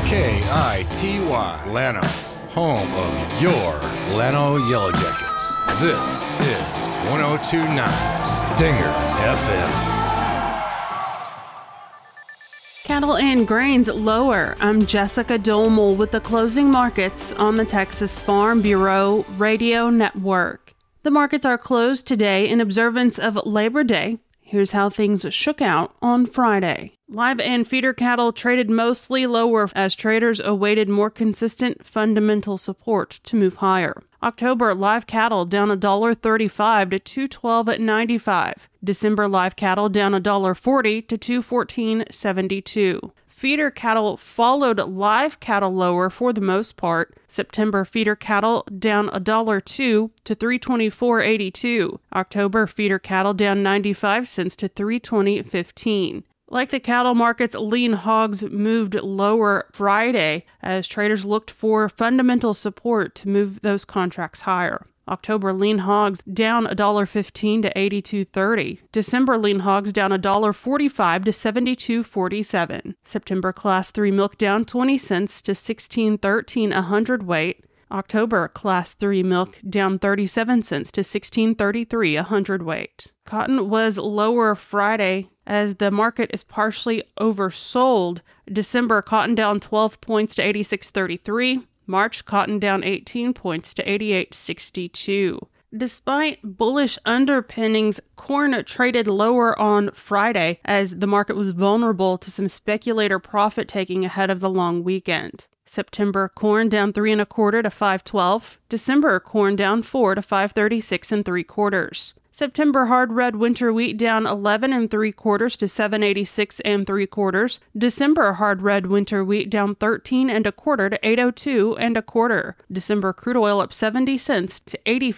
KITY, Llano, home of your Llano Yellow Jackets. This is 102.9 Stinger FM. Cattle and grains lower. I'm Jessica Dolmel with the closing markets on the Texas Farm Bureau Radio Network. The markets are closed today in observance of Labor Day. Here's how things shook out on Friday. Live and feeder cattle traded mostly lower as traders awaited more consistent fundamental support to move higher. October live cattle down $1.35 to $212.95. December live cattle down $1.40 to $214.72. Feeder cattle followed live cattle lower for the most part. September feeder cattle down $1.02 to $324.82. October feeder cattle down 95 cents to $320.15. Like the cattle markets, lean hogs moved lower Friday as traders looked for fundamental support to move those contracts higher. October lean hogs down $1.15 to $82.30. December lean hogs down $1.45 to $72.47. September Class 3 milk down 20 cents to $16.13 a hundredweight. October Class 3 milk down 37 cents to $16.33 a hundredweight. Cotton was lower Friday as the market is partially oversold. December cotton down 12 points to 86.33. March cotton down 18 points to 88.62. Despite bullish underpinnings, corn traded lower on Friday as the market was vulnerable to some speculator profit taking ahead of the long weekend. September corn down 3 1/4 to 5.12. December corn down 4 to 5.36 3/4. September hard red winter wheat down 11 3/4 to 7.86 3/4. December hard red winter wheat down 13 1/4 to 8.02 1/4. December crude oil up 70 cents to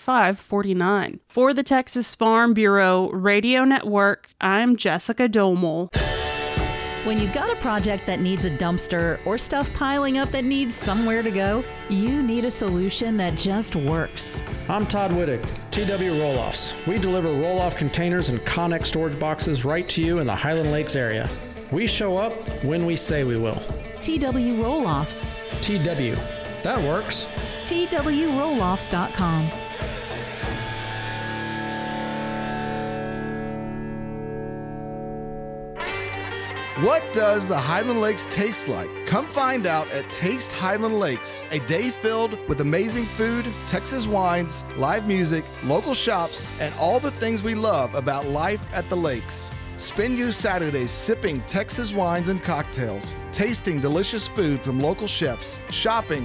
85.49. For the Texas Farm Bureau Radio Network, I'm Jessica Dolmel. When you've got a project that needs a dumpster or stuff piling up that needs somewhere to go, you need a solution that just works. I'm Todd Wittig, TW Roll-Offs. We deliver roll-off containers and Connex storage boxes right to you in the Highland Lakes area. We show up when we say we will. TW Roll-Offs. TW. That works. TWRolloffs.com. What does the Highland Lakes taste like? Come find out at Taste Highland Lakes, a day filled with amazing food, Texas wines, live music, local shops, and all the things we love about life at the lakes. Spend your Saturdays sipping Texas wines and cocktails, tasting delicious food from local chefs, shopping